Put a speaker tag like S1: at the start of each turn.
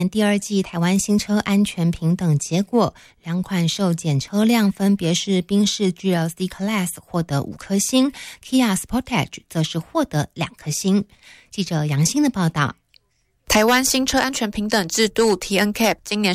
S1: 第二季台湾新车安全评等结果，两款受检车辆分别是宾士 GLC Class 获得5颗星， Kia Sportage 则是获得2颗星。记者杨欣的报道。
S2: 台湾新车安全评等制度 TNCAP 今年